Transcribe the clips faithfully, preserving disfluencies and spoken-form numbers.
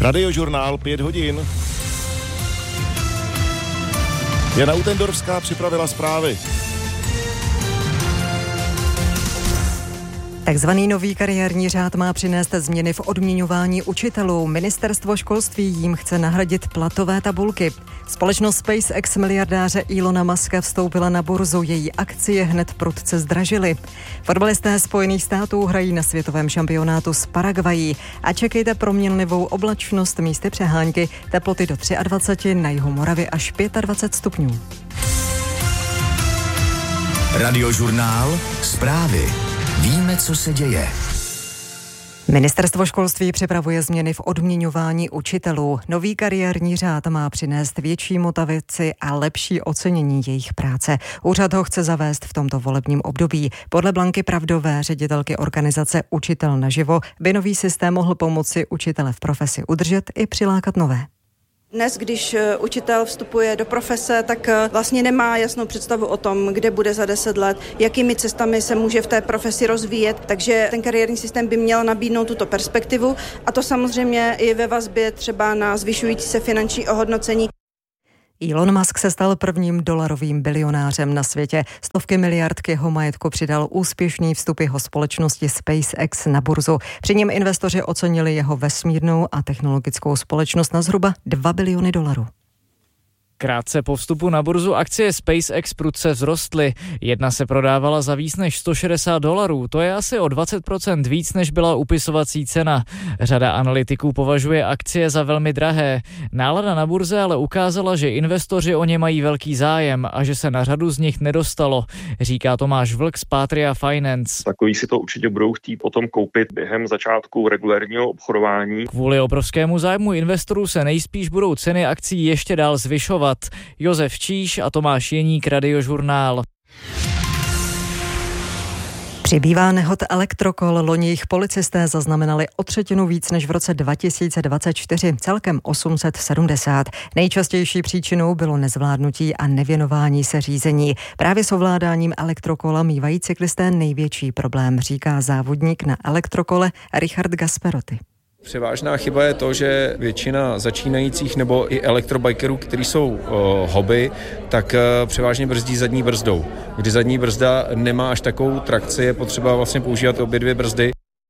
Radiožurnál pět hodin. Jana Utendorská připravila zprávy. Takzvaný nový kariérní řád má přinést změny v odměňování učitelů. Ministerstvo školství jim chce nahradit platové tabulky. Společnost SpaceX miliardáře Elona Muska vstoupila na burzu, její akcie hned prudce zdražily. Fotbalisté Spojených států hrají na světovém šampionátu s Paraguayí a čekejte proměnlivou oblačnost místy přehánky, teploty do dvacet tři, na jihu Moravy až dvacet pět stupňů. Radiožurnál zprávy. Víme, co se děje. Ministerstvo školství připravuje změny v odměňování učitelů. Nový kariérní řád má přinést větší motivaci a lepší ocenění jejich práce. Úřad ho chce zavést v tomto volebním období. Podle Blanky Pravdové, ředitelky organizace Učitel naživo, by nový systém mohl pomoci učitele v profesi udržet i přilákat nové. Dnes, když učitel vstupuje do profese, tak vlastně nemá jasnou představu o tom, kde bude za deset let, jakými cestami se může v té profesi rozvíjet, takže ten kariérní systém by měl nabídnout tuto perspektivu a to samozřejmě i ve vazbě třeba na zvyšující se finanční ohodnocení. Elon Musk se stal prvním dolarovým bilionářem na světě. Stovky miliard k jeho majetku přidal úspěšný vstup jeho společnosti SpaceX na burzu. Při něm investoři ocenili jeho vesmírnou a technologickou společnost na zhruba dva biliony dolarů. Krátce po vstupu na burzu akcie SpaceX prudce vzrostly. Jedna se prodávala za víc než sto šedesát dolarů, to je asi o dvacet procent víc, než byla upisovací cena. Řada analytiků považuje akcie za velmi drahé. Nálada na burze ale ukázala, že investoři o ně mají velký zájem a že se na řadu z nich nedostalo, říká Tomáš Vlk z Patria Finance. Takový si to určitě budou chtít potom koupit během začátku regulérního obchodování. Kvůli obrovskému zájmu investorů se nejspíš budou ceny akcií ještě dál zvyšovat. Josef Číš a Tomáš Jeník, Radiožurnál. Přibývá nehod elektrokol, loni jich policisté zaznamenali o třetinu víc než v roce dva tisíce dvacet čtyři, celkem osm set sedmdesát. Nejčastější příčinou bylo nezvládnutí a nevěnování se řízení. Právě s ovládáním elektrokola mívají cyklisté největší problém, říká závodník na elektrokole Richard Gasperotti. Převážná chyba je to, že většina začínajících nebo i elektrobikerů, kteří jsou uh, hobby, tak uh, převážně brzdí zadní brzdou. Když zadní brzda nemá až takovou trakci, je potřeba vlastně používat obě dvě brzdy.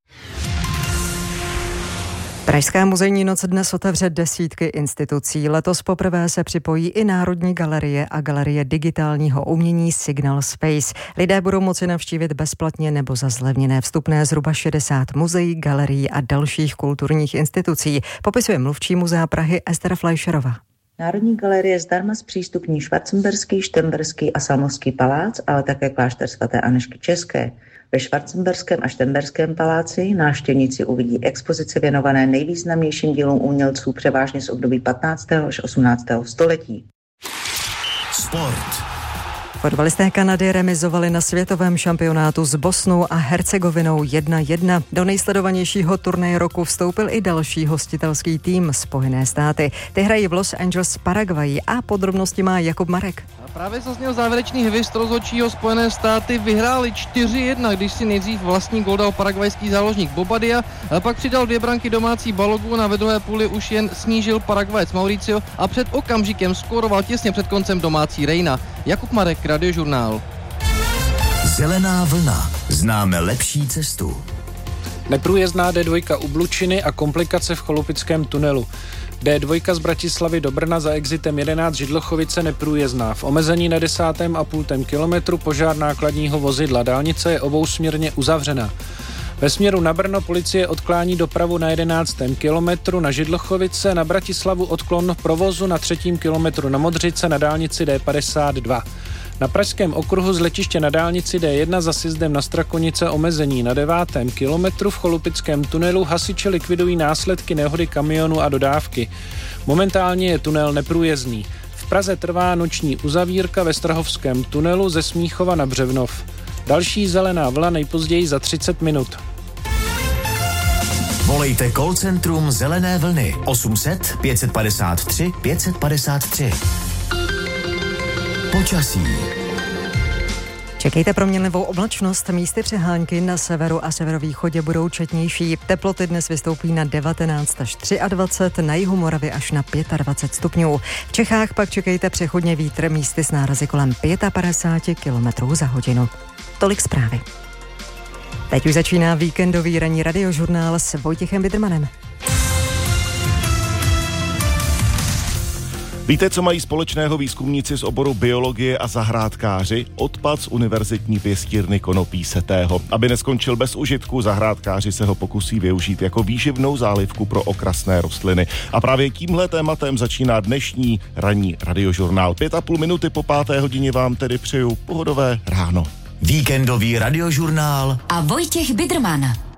Pražská muzejní noc dnes otevře desítky institucí. Letos poprvé se připojí i Národní galerie a Galerie digitálního umění Signal Space. Lidé budou moci navštívit bezplatně nebo za zlevněné vstupné zhruba šedesát muzeí, galerií a dalších kulturních institucí, popisuje mluvčí Muzea Prahy Ester Fleischerová. Národní galerie zdarma zpřístupní Schwarzenberský, Štemberský a Salmovský palác, ale také klášter svaté Anežky České. Ve Schwarzenberském a Štemberském paláci návštěvníci uvidí expozice věnované nejvýznamnějším dílům umělců převážně z období patnáctého až osmnáctého století. Sport. Fotbalisté Kanady remizovali na světovém šampionátu s Bosnou a Hercegovinou jedna jedna. Do nejsledovanějšího turnaje roku vstoupil i další hostitelský tým, Spojené státy. Ty hrají v Los Angeles s Paraguayí a podrobnosti má Jakub Marek. A právě zazněl závěrečný hvist rozhodčího. Spojené státy vyhráli čtyři jedna, když si nejdřív vlastní gól dal paraguajský záložník Bobadilla, a pak přidal dvě branky domácí Balogun a ve druhé půli už jen snížil Paraguajec Mauricio a před okamžikem skóroval těsně před koncem domácí Reina. Jakub Marek, Radiožurnál. Zelená vlna. Známe lepší cestu. Neprůjezdná dé dva u Blučiny a komplikace v Cholupickém tunelu. dé dva z Bratislavy do Brna za exitem jedenáct Židlochovice neprůjezdná. V omezení na desátém a půltém kilometru požár nákladního vozidla. Dálnice je obousměrně uzavřena. Ve směru na Brno policie odklání dopravu na jedenáctém kilometru na Židlochovice, na Bratislavu odklon provozu na třetím kilometru na Modřice na dálnici dé padesát dva. Na pražském okruhu z letiště na dálnici dé jedna za sjezdem na Strakonice omezení na devátém kilometru. V Cholupickém tunelu hasiči likvidují následky nehody kamionu a dodávky. Momentálně je tunel neprůjezdný. V Praze trvá noční uzavírka ve Strahovském tunelu ze Smíchova na Břevnov. Další zelená vlna nejpozději za třicet minut. Volejte call centrum Zelené vlny osm set pět padesát tři pět padesát tři. Počasí. Čekejte proměnlivou oblačnost, místy přehánky na severu a severovýchodě budou četnější. Teploty dnes vystoupí na devatenáct až dvacet tři, na jihu Moravy až na dvacet pět stupňů. V Čechách pak čekejte přechodně vítr, místy s nárazy kolem padesát pět kilometrů za hodinu. Tolik zprávy. Teď už začíná víkendový ranní radiožurnál s Vojtěchem Bidrmanem. Víte, co mají společného výzkumníci z oboru biologie a zahrádkáři? Odpad z univerzitní pěstírny konopí setého. Aby neskončil bez užitku, zahrádkáři se ho pokusí využít jako výživnou zálivku pro okrasné rostliny. A právě tímhle tématem začíná dnešní ranní radiožurnál. Pět a půl minuty po páté hodině vám tedy přeju pohodové ráno. Víkendový radiožurnál a Vojtěch Bidrman.